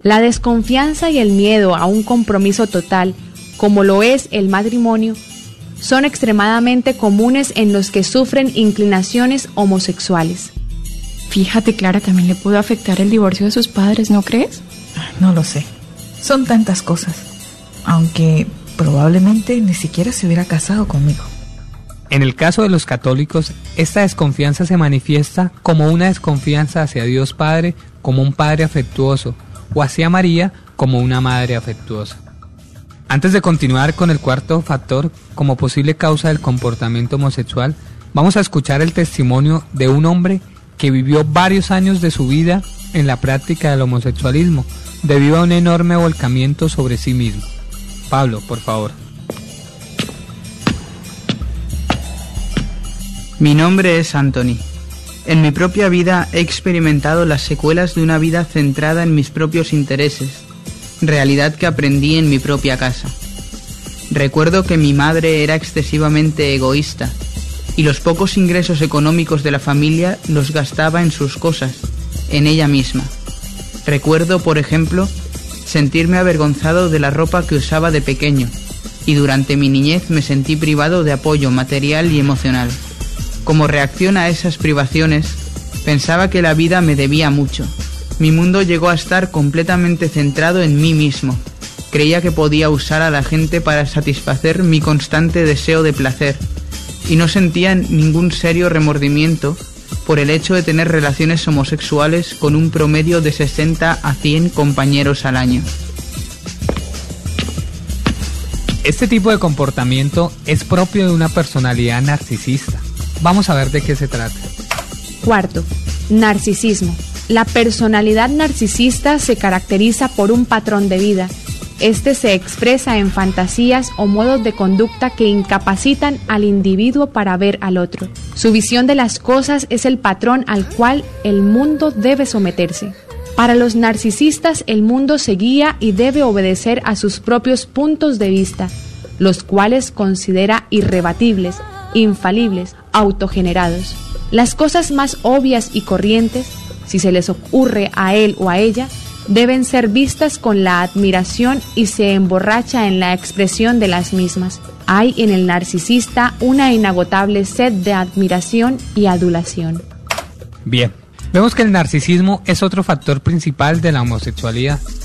La desconfianza y el miedo a un compromiso total, como lo es el matrimonio, son extremadamente comunes en los que sufren inclinaciones homosexuales. Fíjate, Clara, también le puede afectar el divorcio de sus padres, ¿no crees? No lo sé. Son tantas cosas. Aunque probablemente ni siquiera se hubiera casado conmigo. En el caso de los católicos, esta desconfianza se manifiesta como una desconfianza hacia Dios Padre como un padre afectuoso, o hacia María como una madre afectuosa. Antes de continuar con el cuarto factor como posible causa del comportamiento homosexual, vamos a escuchar el testimonio de un hombre que vivió varios años de su vida en la práctica del homosexualismo, debido a un enorme volcamiento sobre sí mismo. Pablo, por favor. Mi nombre es Anthony. En mi propia vida he experimentado las secuelas de una vida centrada en mis propios intereses, realidad que aprendí en mi propia casa. Recuerdo que mi madre era excesivamente egoísta y los pocos ingresos económicos de la familia los gastaba en sus cosas, en ella misma. Recuerdo, por ejemplo, sentirme avergonzado de la ropa que usaba de pequeño, y durante mi niñez me sentí privado de apoyo material y emocional. Como reacción a esas privaciones, pensaba que la vida me debía mucho. Mi mundo llegó a estar completamente centrado en mí mismo. Creía que podía usar a la gente para satisfacer mi constante deseo de placer, y no sentía ningún serio remordimiento por el hecho de tener relaciones homosexuales con un promedio de 60 a 100 compañeros al año. Este tipo de comportamiento es propio de una personalidad narcisista. Vamos a ver de qué se trata. Cuarto, narcisismo. La personalidad narcisista se caracteriza por un patrón de vida. Este se expresa en fantasías o modos de conducta que incapacitan al individuo para ver al otro. Su visión de las cosas es el patrón al cual el mundo debe someterse. Para los narcisistas, el mundo se guía y debe obedecer a sus propios puntos de vista, los cuales considera irrebatibles, infalibles, autogenerados. Las cosas más obvias y corrientes, si se les ocurre a él o a ella, deben ser vistas con la admiración y se emborracha en la expresión de las mismas. Hay en el narcisista una inagotable sed de admiración y adulación. Bien, vemos que el narcisismo es otro factor principal de la homosexualidad.